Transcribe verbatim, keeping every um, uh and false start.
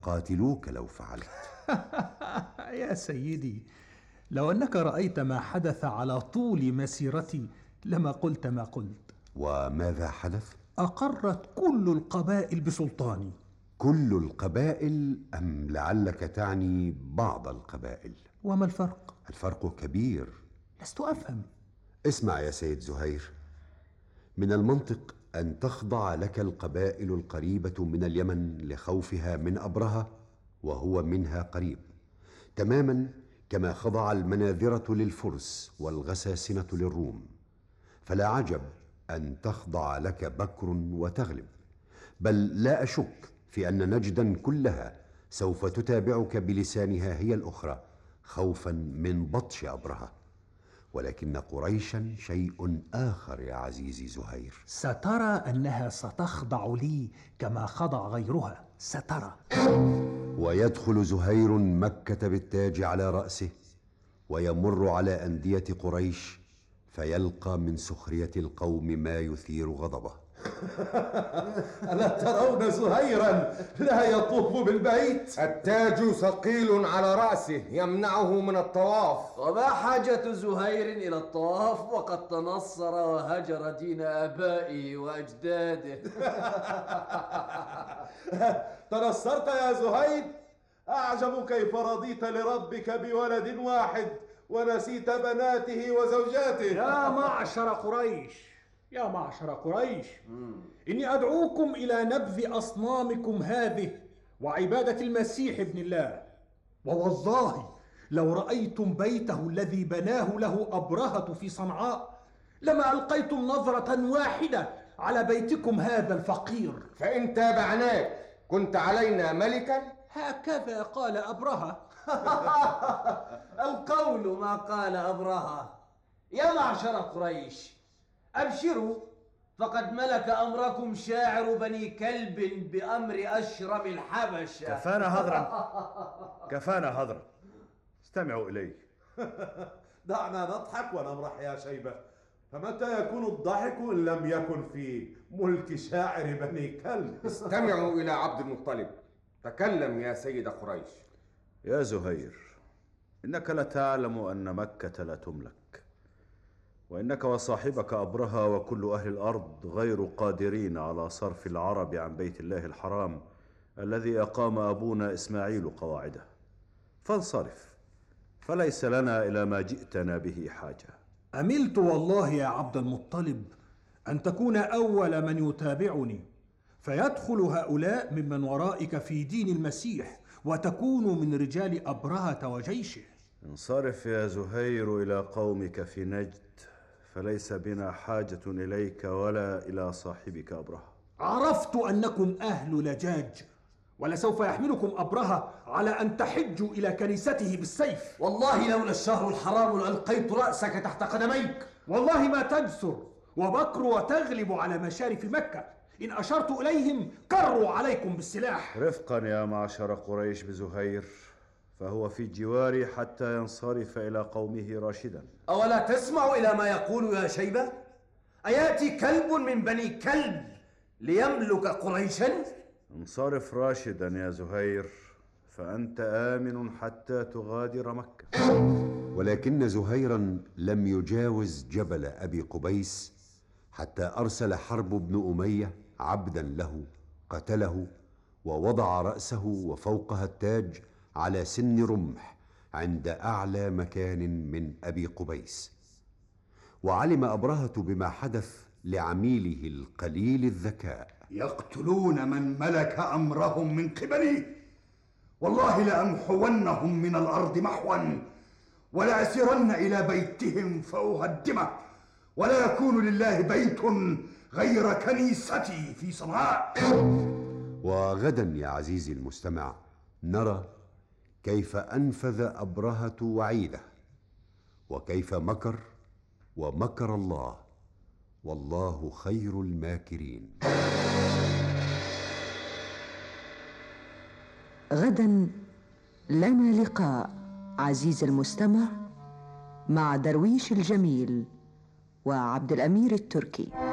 قاتلوك لو فعلت. يا سيدي، لو أنك رأيت ما حدث على طول مسيرتي لما قلت ما قلت. وماذا حدث؟ أقرت كل القبائل بسلطاني. كل القبائل أم لعلك تعني بعض القبائل؟ وما الفرق؟ الفرق كبير. لست أفهم. اسمع يا سيد زهير، من المنطق أن تخضع لك القبائل القريبة من اليمن لخوفها من أبرهة وهو منها قريب، تماما كما خضع المناذرة للفرس والغساسنة للروم. فلا عجب أن تخضع لك بكر وتغلب، بل لا أشك في أن نجدا كلها سوف تتابعك بلسانها هي الأخرى خوفا من بطش أبرهة. ولكن قريشا شيء آخر يا عزيزي زهير. سترى أنها ستخضع لي كما خضع غيرها، سترى. ويدخل زهير مكة بالتاج على رأسه ويمر على أندية قريش فيلقى من سخرية القوم ما يثير غضبه. ألا ترون زهيرا لا يطوف بالبيت؟ التاج ثقيل على رأسه يمنعه من الطواف. وما حاجة زهير إلى الطواف وقد تنصر وهجر دين آبائه وأجداده؟ تنصرت يا زهير؟ أعجب كيف رضيت لربك بولد واحد ونسيت بناته وزوجاته. يا معشر قريش، يا معشر قريش، إني أدعوكم إلى نبذ أصنامكم هذه وعبادة المسيح ابن الله. ووالله لو رأيتم بيته الذي بناه له أبرهة في صنعاء لما ألقيتم نظرة واحدة على بيتكم هذا الفقير. فإن تابعناك كنت علينا ملكا؟ هكذا قال أبرهة. القول ما قال أبرهة. يا معشر قريش، أبشروا، فقد ملك أمركم شاعر بني كلب بأمر أشرم الحبشة. كفانا هذرا، كفانا هذرا، استمعوا إلي. دعنا نضحك ونمرح يا شيبة، فمتى يكون الضحك إن لم يكن في ملك شاعر بني كلب؟ استمعوا إلى عبد المطلب، تكلم يا سيد قريش. يا زهير، إنك لتعلم أن مكة لا تملك، وإنك وصاحبك أبرهة وكل أهل الأرض غير قادرين على صرف العرب عن بيت الله الحرام الذي أقام أبونا إسماعيل قواعده، فانصرف، فليس لنا إلى ما جئتنا به حاجة. أملت والله يا عبد المطلب أن تكون أول من يتابعني، فيدخل هؤلاء ممن ورائك في دين المسيح وتكون من رجال أبرهة وجيشه. انصرف يا زهير إلى قومك في نجد، فليس بنا حاجة إليك ولا إلى صاحبك أبرهة. عرفت أنكم أهل لجاج، ولسوف يحملكم أبرهة على أن تحجوا إلى كنيسته بالسيف. والله لولا الشهر الحرام لألقيت رأسك تحت قدميك. والله ما تجسر وبكر وتغلب على مشارف مكة، إن أشرت إليهم كروا عليكم بالسلاح. رفقا يا معشر قريش بزهير، فهو في جواري حتى ينصرف إلى قومه راشدا. أولا تسمع إلى ما يقول يا شيبة؟ أياتي كلب من بني كلب ليملك قريشا؟ انصرف راشدا يا زهير، فأنت آمن حتى تغادر مكة. ولكن زهيرا لم يجاوز جبل أبي قبيس حتى أرسل حرب بن أمية عبدا له قتله ووضع رأسه وفوقها التاج على سن رمح عند أعلى مكان من أبي قبيس. وعلم أبرهة بما حدث لعميله القليل الذكاء. يقتلون من ملك أمرهم من قبلي، والله لأمحونهم من الأرض محوا ولأسرن إلى بيتهم فأهدمه، ولا يكون لله بيت غير كنيستي في صنعاء. وغدا يا عزيزي المستمع نرى كيف أنفذ أبرهة وعيده، وكيف مكر ومكر الله، والله خير الماكرين. غدا لنا لقاء عزيز المستمع مع درويش الجميل وعبد الأمير التركي.